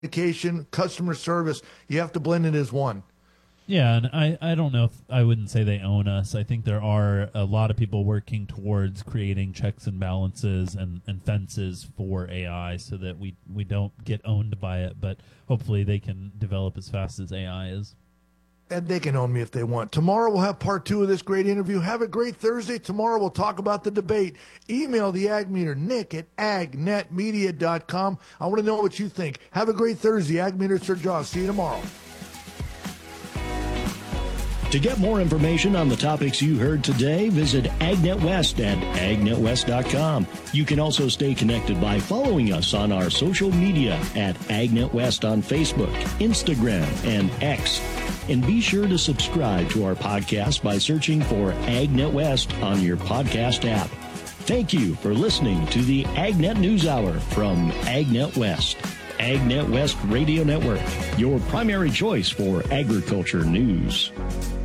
communication, customer service, you have to blend it as one. Yeah, and I don't know if I wouldn't say they own us. I think there are a lot of people working towards creating checks and balances and fences for AI so that we don't get owned by it, but hopefully they can develop as fast as AI is. And they can own me if they want. Tomorrow we'll have part 2 of this great interview. Have a great Thursday. Tomorrow we'll talk about the debate. Email the Ag Meter, nick@agnetmedia.com. I want to know what you think. Have a great Thursday. Ag Meter, Sir Jaws. See you tomorrow. To get more information on the topics you heard today, visit AgNet West at agnetwest.com. You can also stay connected by following us on our social media at AgNet West on Facebook, Instagram, and X. And be sure to subscribe to our podcast by searching for AgNet West on your podcast app. Thank you for listening to the AgNet News Hour from AgNet West. AgNet West Radio Network, your primary choice for agriculture news.